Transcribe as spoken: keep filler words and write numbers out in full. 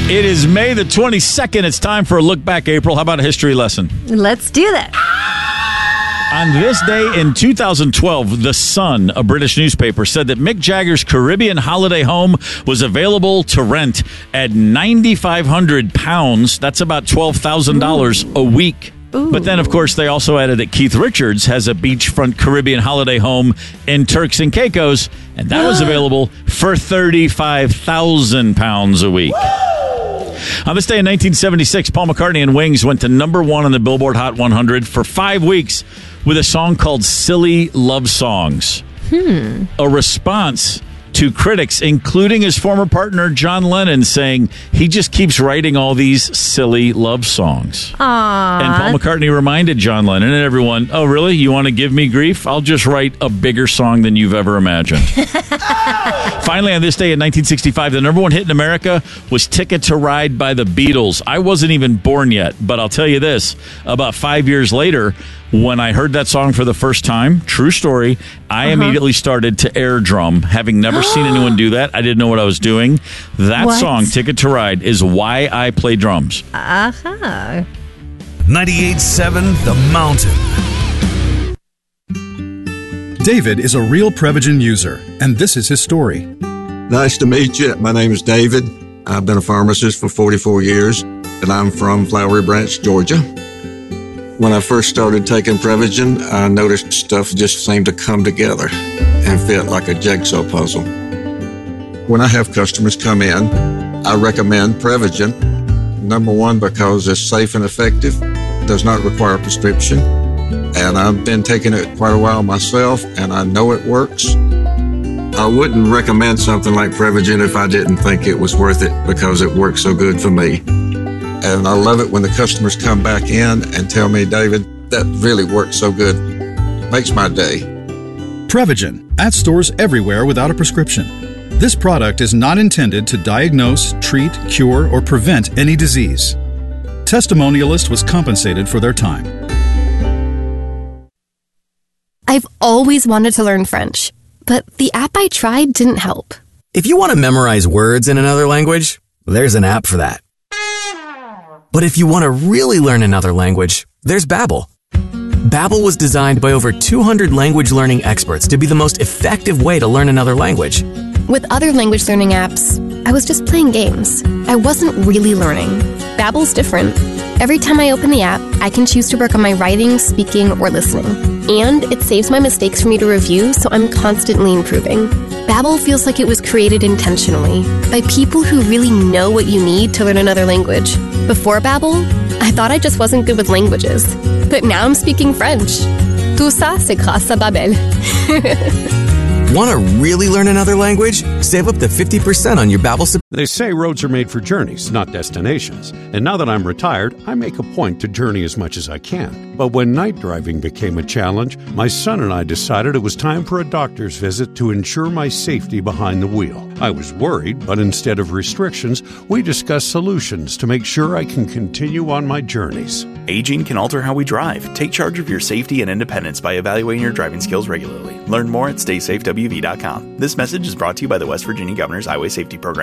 It is May the twenty-second. It's time for a look back, April. How about a history lesson? Let's do that. On this day in two thousand twelve, The Sun, a British newspaper, said that Mick Jagger's Caribbean holiday home was available to rent at nine thousand five hundred pounds. That's about twelve thousand dollars a week. Ooh. But then, of course, they also added that Keith Richards has a beachfront Caribbean holiday home in Turks and Caicos, and that was available for thirty-five thousand pounds a week. On this day in nineteen seventy-six, Paul McCartney and Wings went to number one on the Billboard Hot one hundred for five weeks with a song called Silly Love Songs. Hmm. A response to critics, including his former partner John Lennon, saying he just keeps writing all these silly love songs. Aww. And Paul McCartney reminded John Lennon and everyone, oh, really? You want to give me grief? I'll just write a bigger song than you've ever imagined. Finally, on this day in nineteen sixty-five, the number one hit in America was Ticket to Ride by the Beatles. I wasn't even born yet, but I'll tell you this. About five years later, when I heard that song for the first time, true story, I uh-huh. immediately started to air drum. Having never seen anyone do that, I didn't know what I was doing. That what? song, Ticket to Ride, is why I play drums. Uh-huh. ninety-eight point seven The Mountain. David is a real Prevagen user, and this is his story. Nice to meet you. My name is David. I've been a pharmacist for forty-four years, and I'm from Flowery Branch, Georgia. When I first started taking Prevagen, I noticed stuff just seemed to come together and fit like a jigsaw puzzle. When I have customers come in, I recommend Prevagen. Number one, because it's safe and effective, does not require a prescription, and I've been taking it quite a while myself, and I know it works. I wouldn't recommend something like Prevagen if I didn't think it was worth it because it works so good for me. And I love it when the customers come back in and tell me, David, that really works so good. Makes my day. Prevagen, at stores everywhere without a prescription. This product is not intended to diagnose, treat, cure, or prevent any disease. Testimonialist was compensated for their time. I've always wanted to learn French, but the app I tried didn't help. If you want to memorize words in another language, there's an app for that. But if you want to really learn another language, there's Babbel. Babbel was designed by over two hundred language learning experts to be the most effective way to learn another language. With other language learning apps, I was just playing games. I wasn't really learning. Babbel's different. Every time I open the app, I can choose to work on my writing, speaking, or listening. And it saves my mistakes for me to review, so I'm constantly improving. Babbel feels like it was created intentionally by people who really know what you need to learn another language. Before Babbel, I thought I just wasn't good with languages. But now I'm speaking French. Tout ça, c'est grâce à Babbel. Want to really learn another language? Save up to fifty percent on your Babbel subscription. They say roads are made for journeys, not destinations. And now that I'm retired, I make a point to journey as much as I can. But when night driving became a challenge, my son and I decided it was time for a doctor's visit to ensure my safety behind the wheel. I was worried, but instead of restrictions, we discussed solutions to make sure I can continue on my journeys. Aging can alter how we drive. Take charge of your safety and independence by evaluating your driving skills regularly. Learn more at stay safe w v dot com. This message is brought to you by the West Virginia Governor's Highway Safety Program.